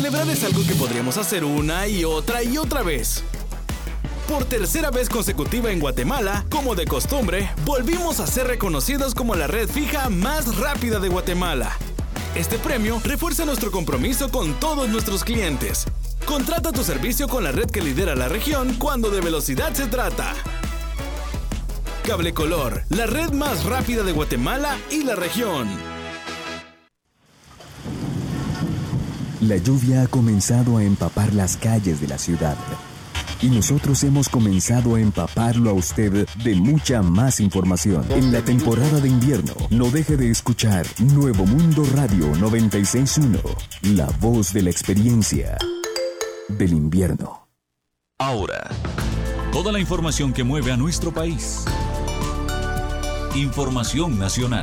Celebrar es algo que podríamos hacer una y otra vez. Por tercera vez consecutiva en Guatemala, como de costumbre, volvimos a ser reconocidos como la red fija más rápida de Guatemala. Este premio refuerza nuestro compromiso con todos nuestros clientes. Contrata tu servicio con la red que lidera la región cuando de velocidad se trata. Cablecolor, la red más rápida de Guatemala y la región. La lluvia ha comenzado a empapar las calles de la ciudad. Y nosotros hemos comenzado a empaparlo a usted de mucha más información. En la temporada de invierno, no deje de escuchar Nuevo Mundo Radio 96.1, la voz de la experiencia del invierno. Ahora, toda la información que mueve a nuestro país. Información nacional.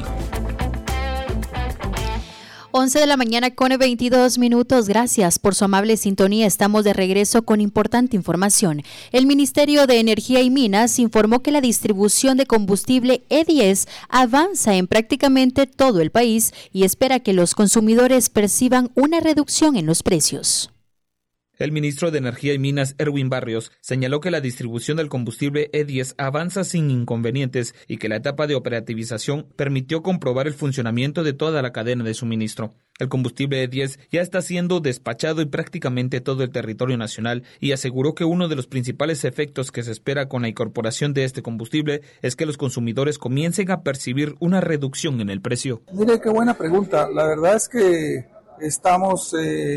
11 de la mañana con 22 minutos. Gracias por su amable sintonía. Estamos de regreso con importante información. El Ministerio de Energía y Minas informó que la distribución de combustible E10 avanza en prácticamente todo el país y espera que los consumidores perciban una reducción en los precios. El ministro de Energía y Minas, Erwin Barrios, señaló que la distribución del combustible E10 avanza sin inconvenientes y que la etapa de operativización permitió comprobar el funcionamiento de toda la cadena de suministro. El combustible E10 ya está siendo despachado en prácticamente todo el territorio nacional y aseguró que uno de los principales efectos que se espera con la incorporación de este combustible es que los consumidores comiencen a percibir una reducción en el precio. Mire, qué buena pregunta. La verdad es que estamos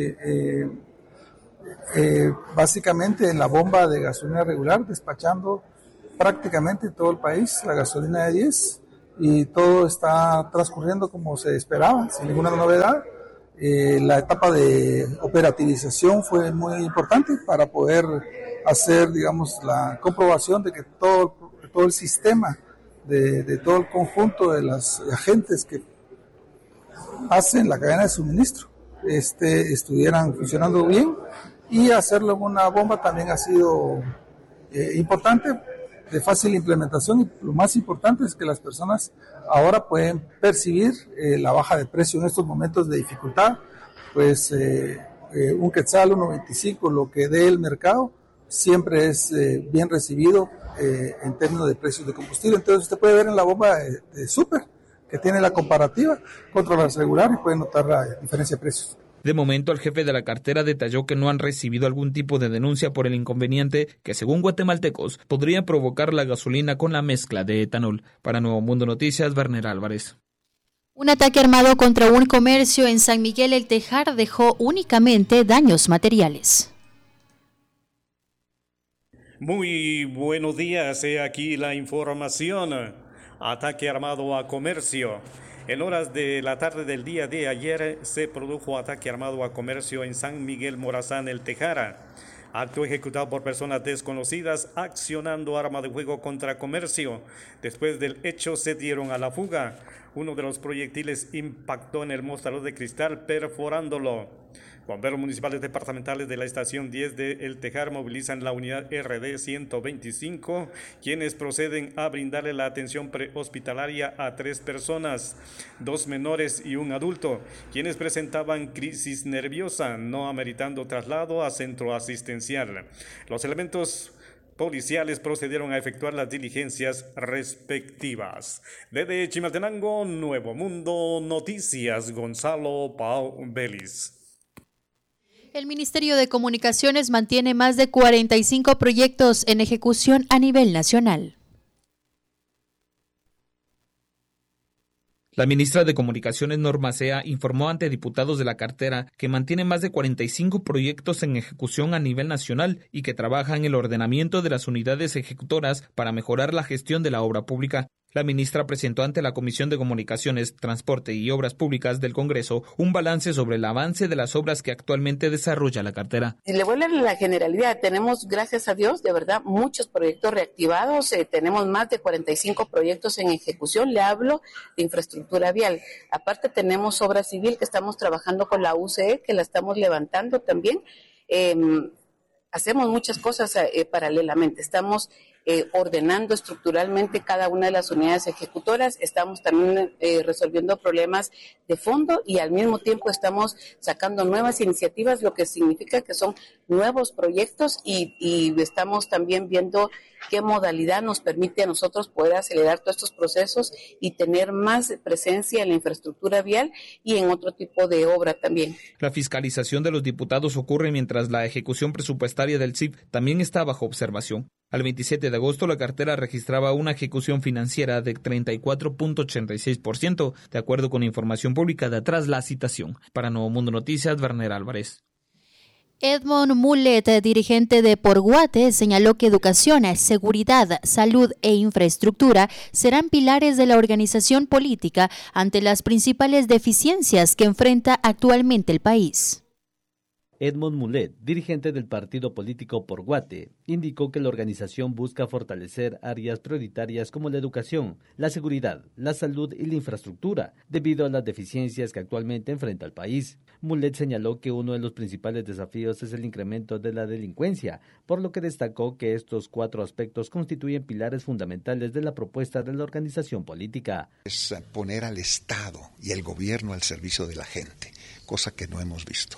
básicamente en la bomba de gasolina regular, despachando prácticamente todo el país la gasolina de 10 y todo está transcurriendo como se esperaba, sin ninguna novedad. La etapa de operativización fue muy importante para poder hacer, digamos, la comprobación de que todo el sistema de todo el conjunto de los agentes que hacen la cadena de suministro estuvieran funcionando bien. Y hacerlo en una bomba también ha sido importante, de fácil implementación, y lo más importante es que las personas ahora pueden percibir la baja de precio en estos momentos de dificultad. Pues un quetzal, 1.25, lo que dé el mercado, siempre es bien recibido en términos de precios de combustible. Entonces usted puede ver en la bomba de súper, que tiene la comparativa contra las regulares, y puede notar la diferencia de precios. De momento, el jefe de la cartera detalló que no han recibido algún tipo de denuncia por el inconveniente que, según guatemaltecos, podría provocar la gasolina con la mezcla de etanol. Para Nuevo Mundo Noticias, Werner Álvarez. Un ataque armado contra un comercio en San Miguel El Tejar dejó únicamente daños materiales. Muy buenos días, he aquí la información. Ataque armado a comercio. En horas de la tarde del día de ayer se produjo ataque armado a comercio en San Miguel Morazán, El Tejara. Acto ejecutado por personas desconocidas accionando arma de fuego contra comercio. Después del hecho se dieron a la fuga. Uno de los proyectiles impactó en el mostrador de cristal perforándolo. Bomberos municipales departamentales de la estación 10 de El Tejar movilizan la unidad RD 125, quienes proceden a brindarle la atención prehospitalaria a 3 personas, 2 menores y un adulto, quienes presentaban crisis nerviosa, no ameritando traslado a centro asistencial. Los elementos policiales procedieron a efectuar las diligencias respectivas. Desde Chimaltenango, Nuevo Mundo Noticias, Gonzalo Pau Vélez. El Ministerio de Comunicaciones mantiene más de 45 proyectos en ejecución a nivel nacional. La ministra de Comunicaciones, Norma Sea, informó ante diputados de la cartera que mantiene más de 45 proyectos en ejecución a nivel nacional y que trabaja en el ordenamiento de las unidades ejecutoras para mejorar la gestión de la obra pública. La ministra presentó ante la Comisión de Comunicaciones, Transporte y Obras Públicas del Congreso un balance sobre el avance de las obras que actualmente desarrolla la cartera. Le voy a leer la generalidad. Tenemos, gracias a Dios, de verdad, muchos proyectos reactivados. Tenemos más de 45 proyectos en ejecución. Le hablo de infraestructura vial. Aparte tenemos obra civil que estamos trabajando con la UCE, que la estamos levantando también. Hacemos muchas cosas paralelamente. Estamos ordenando estructuralmente cada una de las unidades ejecutoras, estamos también resolviendo problemas de fondo y al mismo tiempo estamos sacando nuevas iniciativas, lo que significa que son nuevos proyectos y estamos también viendo qué modalidad nos permite a nosotros poder acelerar todos estos procesos y tener más presencia en la infraestructura vial y en otro tipo de obra también. La fiscalización de los diputados ocurre mientras la ejecución presupuestaria del CIP también está bajo observación. Al 27 de agosto, la cartera registraba una ejecución financiera de 34.86%, de acuerdo con información publicada tras la citación. Para Nuevo Mundo Noticias, Werner Álvarez. Edmond Mulet, dirigente de Por Guate, señaló que educación, seguridad, salud e infraestructura serán pilares de la organización política ante las principales deficiencias que enfrenta actualmente el país. Edmond Mulet, dirigente del partido político Por Guate, indicó que la organización busca fortalecer áreas prioritarias como la educación, la seguridad, la salud y la infraestructura, debido a las deficiencias que actualmente enfrenta el país. Mulet señaló que uno de los principales desafíos es el incremento de la delincuencia, por lo que destacó que estos 4 aspectos constituyen pilares fundamentales de la propuesta de la organización política. Es poner al Estado y el gobierno al servicio de la gente, cosa que no hemos visto.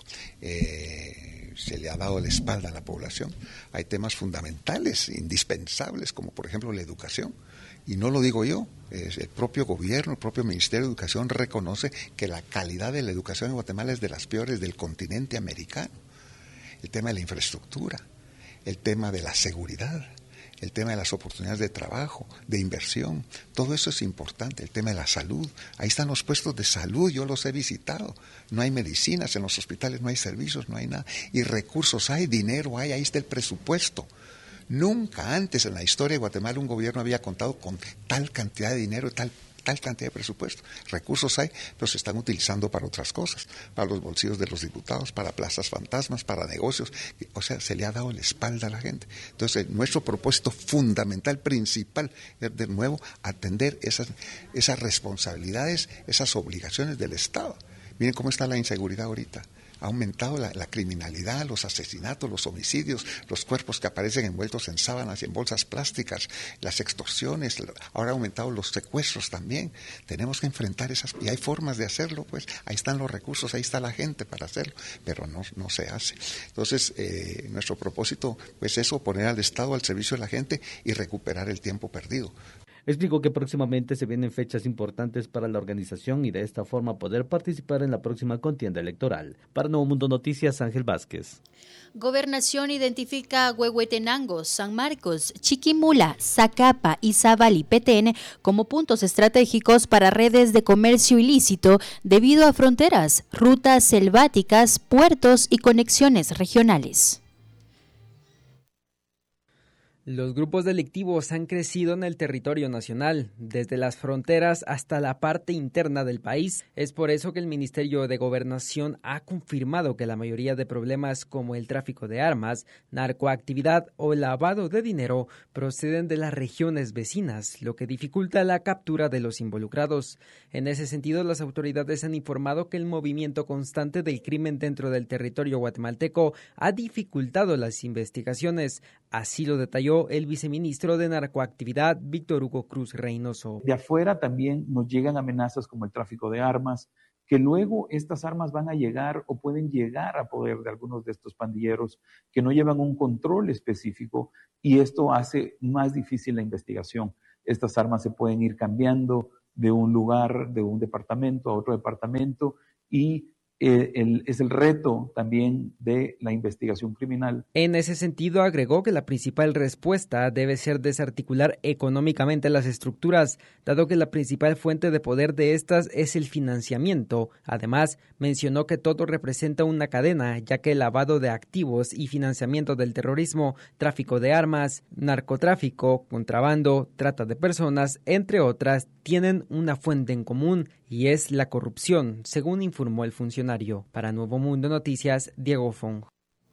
Se le ha dado la espalda a la población. Hay temas fundamentales, indispensables, como por ejemplo la educación. Y no lo digo yo, el propio gobierno, el propio Ministerio de Educación reconoce que la calidad de la educación en Guatemala es de las peores del continente americano. El tema de la infraestructura, el tema de la seguridad, el tema de las oportunidades de trabajo, de inversión, todo eso es importante. El tema de la salud, ahí están los puestos de salud, yo los he visitado. No hay medicinas en los hospitales, no hay servicios, no hay nada. Y recursos hay, dinero hay, ahí está el presupuesto. Nunca antes en la historia de Guatemala un gobierno había contado con tal cantidad de dinero, tal cantidad de presupuesto. Recursos hay, pero se están utilizando para otras cosas, para los bolsillos de los diputados, para plazas fantasmas, para negocios. O sea, se le ha dado la espalda a la gente. Entonces, nuestro propósito fundamental, principal, es de nuevo atender esas responsabilidades, esas obligaciones del Estado. Miren cómo está la inseguridad ahorita. Ha aumentado la criminalidad, los asesinatos, los homicidios, los cuerpos que aparecen envueltos en sábanas y en bolsas plásticas, las extorsiones, ahora ha aumentado los secuestros también. Tenemos que enfrentar esas, y hay formas de hacerlo, pues, ahí están los recursos, ahí está la gente para hacerlo, pero no se hace. Entonces, nuestro propósito, pues eso, poner al Estado al servicio de la gente y recuperar el tiempo perdido. Explicó que próximamente se vienen fechas importantes para la organización y de esta forma poder participar en la próxima contienda electoral. Para Nuevo Mundo Noticias, Ángel Vázquez. Gobernación identifica Huehuetenango, San Marcos, Chiquimula, Zacapa, Izabal y Petén como puntos estratégicos para redes de comercio ilícito debido a fronteras, rutas selváticas, puertos y conexiones regionales. Los grupos delictivos han crecido en el territorio nacional, desde las fronteras hasta la parte interna del país. Es por eso que el Ministerio de Gobernación ha confirmado que la mayoría de problemas como el tráfico de armas, narcoactividad o el lavado de dinero proceden de las regiones vecinas, lo que dificulta la captura de los involucrados. En ese sentido, las autoridades han informado que el movimiento constante del crimen dentro del territorio guatemalteco ha dificultado las investigaciones. Así lo detalló el viceministro de Narcoactividad, Víctor Hugo Cruz Reynoso. De afuera también nos llegan amenazas como el tráfico de armas, que luego estas armas van a llegar o pueden llegar a poder de algunos de estos pandilleros que no llevan un control específico y esto hace más difícil la investigación. Estas armas se pueden ir cambiando de un lugar, de un departamento a otro departamento y es el reto también de la investigación criminal. En ese sentido, agregó que la principal respuesta debe ser desarticular económicamente las estructuras, dado que la principal fuente de poder de estas es el financiamiento. Además, mencionó que todo representa una cadena, ya que el lavado de activos y financiamiento del terrorismo, tráfico de armas, narcotráfico, contrabando, trata de personas, entre otras, tienen una fuente en común y es la corrupción, según informó el funcionario. Para Nuevo Mundo Noticias, Diego Fong.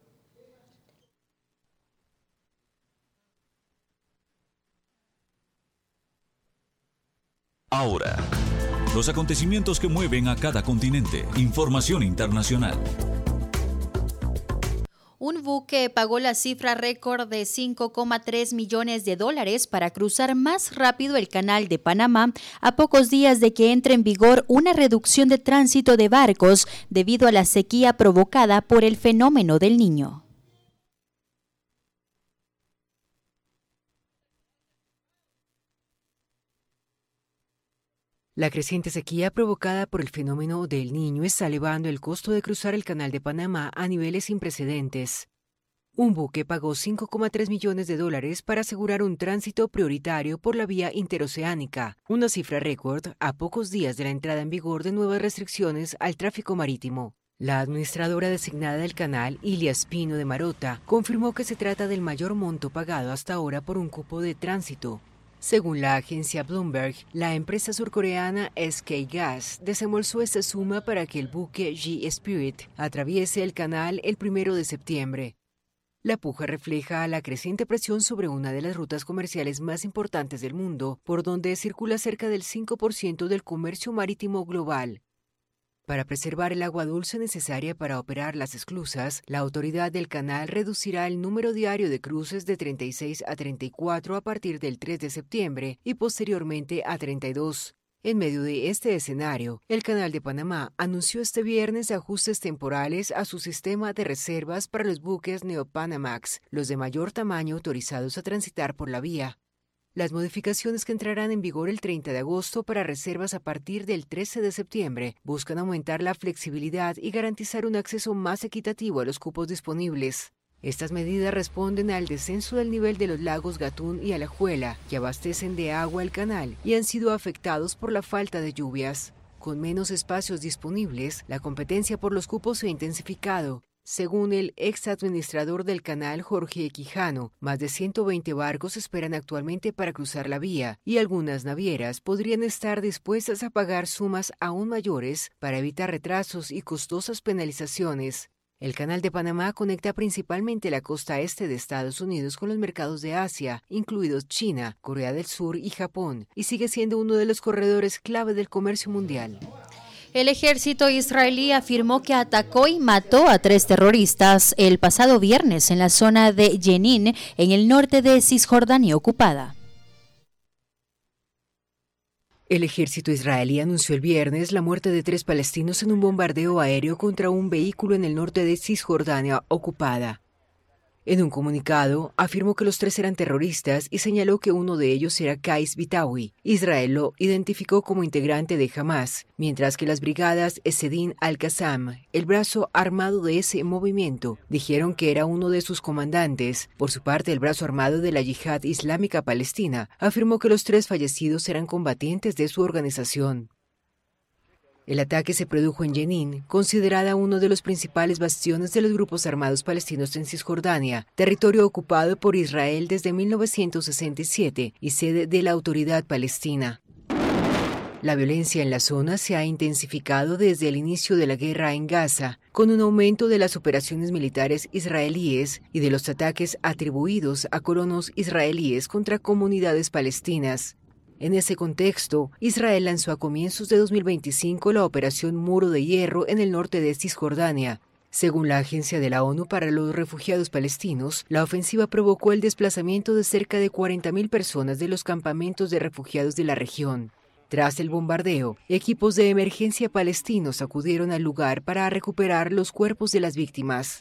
Ahora, los acontecimientos que mueven a cada continente. Información internacional. Un buque pagó la cifra récord de $5,3 millones para cruzar más rápido el Canal de Panamá a pocos días de que entre en vigor una reducción de tránsito de barcos debido a la sequía provocada por el fenómeno del Niño. La creciente sequía provocada por el fenómeno del Niño está elevando el costo de cruzar el Canal de Panamá a niveles sin precedentes. Un buque pagó $5,3 millones para asegurar un tránsito prioritario por la vía interoceánica, una cifra récord a pocos días de la entrada en vigor de nuevas restricciones al tráfico marítimo. La administradora designada del canal, Ilia Espino de Marota, confirmó que se trata del mayor monto pagado hasta ahora por un cupo de tránsito. Según la agencia Bloomberg, la empresa surcoreana SK Gas desembolsó esta suma para que el buque G-Spirit atraviese el canal el 1 de septiembre. La puja refleja la creciente presión sobre una de las rutas comerciales más importantes del mundo, por donde circula cerca del 5% del comercio marítimo global. Para preservar el agua dulce necesaria para operar las esclusas, la autoridad del canal reducirá el número diario de cruces de 36 a 34 a partir del 3 de septiembre y posteriormente a 32. En medio de este escenario, el Canal de Panamá anunció este viernes ajustes temporales a su sistema de reservas para los buques Neopanamax, los de mayor tamaño autorizados a transitar por la vía. Las modificaciones que entrarán en vigor el 30 de agosto para reservas a partir del 13 de septiembre buscan aumentar la flexibilidad y garantizar un acceso más equitativo a los cupos disponibles. Estas medidas responden al descenso del nivel de los lagos Gatún y Alajuela, que abastecen de agua el canal y han sido afectados por la falta de lluvias. Con menos espacios disponibles, la competencia por los cupos se ha intensificado. Según el ex administrador del canal, Jorge Quijano, más de 120 barcos esperan actualmente para cruzar la vía y algunas navieras podrían estar dispuestas a pagar sumas aún mayores para evitar retrasos y costosas penalizaciones. El Canal de Panamá conecta principalmente la costa este de Estados Unidos con los mercados de Asia, incluidos China, Corea del Sur y Japón, y sigue siendo uno de los corredores clave del comercio mundial. El ejército israelí afirmó que atacó y mató a 3 terroristas el pasado viernes en la zona de Jenin, en el norte de Cisjordania ocupada. El ejército israelí anunció el viernes la muerte de 3 palestinos en un bombardeo aéreo contra un vehículo en el norte de Cisjordania ocupada. En un comunicado, afirmó que los 3 eran terroristas y señaló que uno de ellos era Qais Bitawi. Israel lo identificó como integrante de Hamas, mientras que las brigadas Esedin al-Qassam, el brazo armado de ese movimiento, dijeron que era uno de sus comandantes. Por su parte, el brazo armado de la Yihad Islámica Palestina afirmó que los 3 fallecidos eran combatientes de su organización. El ataque se produjo en Jenin, considerada uno de los principales bastiones de los grupos armados palestinos en Cisjordania, territorio ocupado por Israel desde 1967 y sede de la Autoridad Palestina. La violencia en la zona se ha intensificado desde el inicio de la guerra en Gaza, con un aumento de las operaciones militares israelíes y de los ataques atribuidos a colonos israelíes contra comunidades palestinas. En ese contexto, Israel lanzó a comienzos de 2025 la Operación Muro de Hierro en el norte de Cisjordania. Según la Agencia de la ONU para los Refugiados Palestinos, la ofensiva provocó el desplazamiento de cerca de 40.000 personas de los campamentos de refugiados de la región. Tras el bombardeo, equipos de emergencia palestinos acudieron al lugar para recuperar los cuerpos de las víctimas.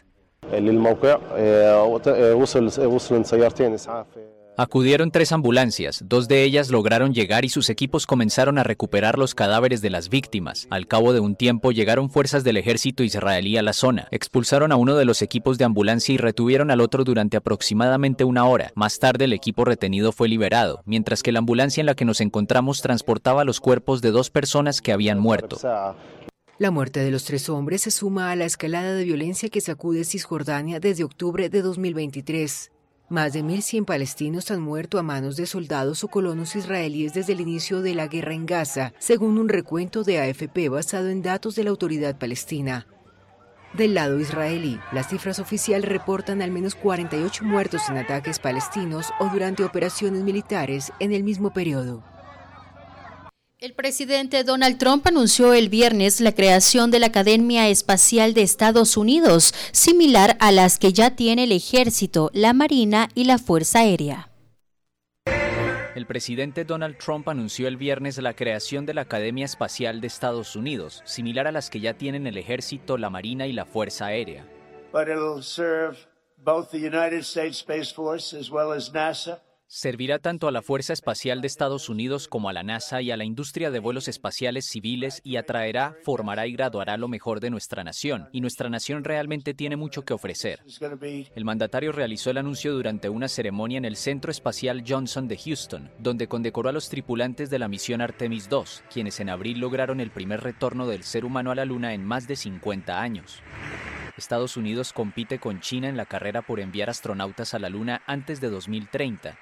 Acudieron 3 ambulancias, 2 de ellas lograron llegar y sus equipos comenzaron a recuperar los cadáveres de las víctimas. Al cabo de un tiempo llegaron fuerzas del ejército israelí a la zona, expulsaron a uno de los equipos de ambulancia y retuvieron al otro durante aproximadamente 1 hora. Más tarde el equipo retenido fue liberado, mientras que la ambulancia en la que nos encontramos transportaba los cuerpos de 2 personas que habían muerto. La muerte de los 3 hombres se suma a la escalada de violencia que sacude Cisjordania desde octubre de 2023. Más de 1.100 palestinos han muerto a manos de soldados o colonos israelíes desde el inicio de la guerra en Gaza, según un recuento de AFP basado en datos de la Autoridad Palestina. Del lado israelí, las cifras oficiales reportan al menos 48 muertos en ataques palestinos o durante operaciones militares en el mismo periodo. El presidente Donald Trump anunció el viernes la creación de la Academia Espacial de Estados Unidos, similar a las que ya tiene el Ejército, la Marina y la Fuerza Aérea. El presidente Donald Trump anunció el viernes la creación de la Academia Espacial de Estados Unidos, similar a las que ya tienen el Ejército, la Marina y la Fuerza Aérea. But it'll serve both the United States Space Force as well as NASA. Servirá tanto a la Fuerza Espacial de Estados Unidos como a la NASA y a la industria de vuelos espaciales civiles y atraerá, formará y graduará lo mejor de nuestra nación. Y nuestra nación realmente tiene mucho que ofrecer. El mandatario realizó el anuncio durante una ceremonia en el Centro Espacial Johnson de Houston, donde condecoró a los tripulantes de la misión Artemis II, quienes en abril lograron el primer retorno del ser humano a la Luna en más de 50 años. Estados Unidos compite con China en la carrera por enviar astronautas a la Luna antes de 2030.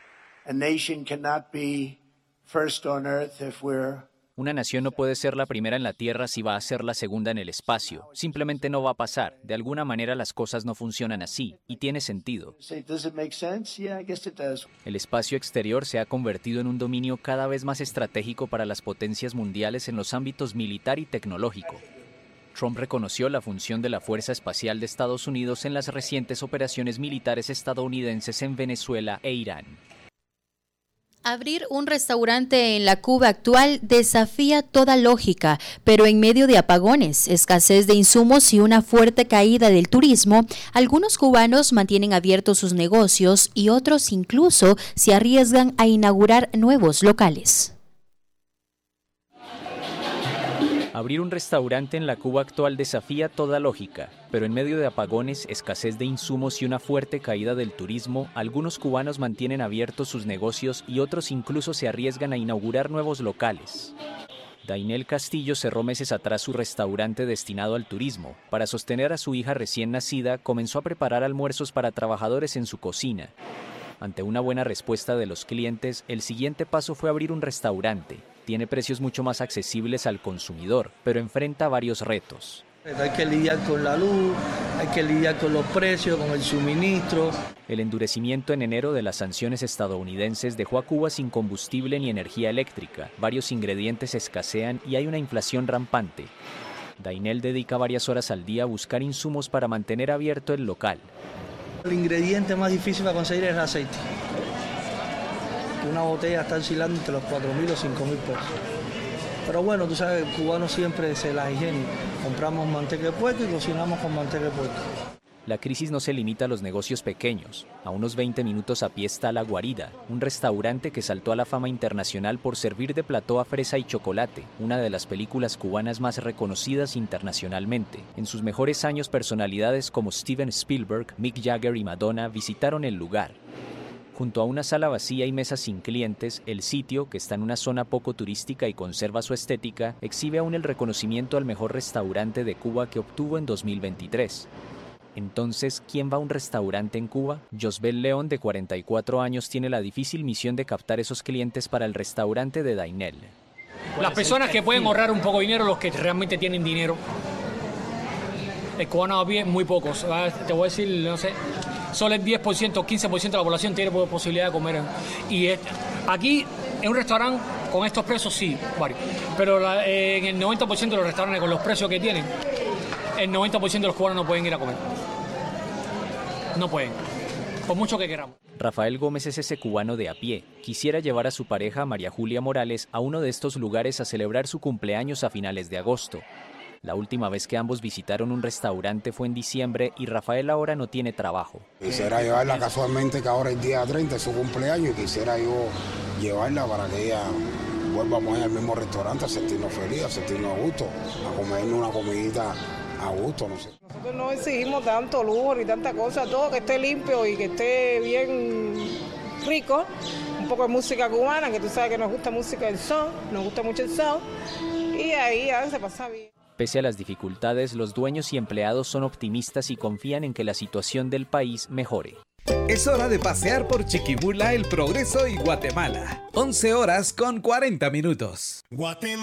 Una nación no puede ser la primera en la Tierra si va a ser la segunda en el espacio. Simplemente no va a pasar. De alguna manera las cosas no funcionan así, y tiene sentido. El espacio exterior se ha convertido en un dominio cada vez más estratégico para las potencias mundiales en los ámbitos militar y tecnológico. Trump reconoció la función de la Fuerza Espacial de Estados Unidos en las recientes operaciones militares estadounidenses en Venezuela e Irán. Abrir un restaurante en la Cuba actual desafía toda lógica, pero en medio de apagones, escasez de insumos y una fuerte caída del turismo, algunos cubanos mantienen abiertos sus negocios y otros incluso se arriesgan a inaugurar nuevos locales. Abrir un restaurante en la Cuba actual desafía toda lógica, pero en medio de apagones, escasez de insumos y una fuerte caída del turismo, algunos cubanos mantienen abiertos sus negocios y otros incluso se arriesgan a inaugurar nuevos locales. Dainel Castillo cerró meses atrás su restaurante destinado al turismo. Para sostener a su hija recién nacida, comenzó a preparar almuerzos para trabajadores en su cocina. Ante una buena respuesta de los clientes, el siguiente paso fue abrir un restaurante. Tiene precios mucho más accesibles al consumidor, pero enfrenta varios retos. Hay que lidiar con la luz, hay que lidiar con los precios, con el suministro. El endurecimiento en enero de las sanciones estadounidenses dejó a Cuba sin combustible ni energía eléctrica. Varios ingredientes escasean y hay una inflación rampante. Dainel dedica varias horas al día a buscar insumos para mantener abierto el local. El ingrediente más difícil para conseguir es el aceite. Una botella está oscilando entre los 4.000 o 5.000 pesos. Pero bueno, tú sabes, el cubano siempre se la higiene. Compramos manteca de puerco y cocinamos con manteca de puerco. La crisis no se limita a los negocios pequeños. A unos 20 minutos a pie está La Guarida, un restaurante que saltó a la fama internacional por servir de plató a fresa y chocolate, una de las películas cubanas más reconocidas internacionalmente. En sus mejores años, personalidades como Steven Spielberg, Mick Jagger y Madonna visitaron el lugar. Junto a una sala vacía y mesas sin clientes, el sitio, que está en una zona poco turística y conserva su estética, exhibe aún el reconocimiento al mejor restaurante de Cuba que obtuvo en 2023. Entonces, ¿quién va a un restaurante en Cuba? Josbel León, de 44 años, tiene la difícil misión de captar esos clientes para el restaurante de Dainel. Las personas que pueden ahorrar un poco de dinero, los que realmente tienen dinero. El cubano a pie, muy pocos. Te voy a decir, no sé, solo el 10%, 15% de la población tiene posibilidad de comer. Y aquí, en un restaurante, con estos precios, sí, varios. Pero en el 90% de los restaurantes, con los precios que tienen, el 90% de los cubanos no pueden ir a comer. No pueden, por mucho que queramos. Rafael Gómez es ese cubano de a pie. Quisiera llevar a su pareja, María Julia Morales, a uno de estos lugares a celebrar su cumpleaños a finales de agosto. La última vez que ambos visitaron un restaurante fue en diciembre y Rafael ahora no tiene trabajo. Quisiera llevarla casualmente, que ahora es el día 30, es su cumpleaños, y quisiera yo llevarla para que ella vuelva al mismo restaurante, a sentirnos felices, a sentirnos a gusto, a comernos una comidita a gusto, no sé. Nosotros no exigimos tanto lujo ni tanta cosa, todo que esté limpio y que esté bien rico. Un poco de música cubana, que tú sabes que nos gusta música del son, nos gusta mucho el son, y ahí ya se pasa bien. Pese a las dificultades, los dueños y empleados son optimistas y confían en que la situación del país mejore. Es hora de pasear por Chiquimula, El Progreso y Guatemala. 11 horas con 40 minutos. Guatemala.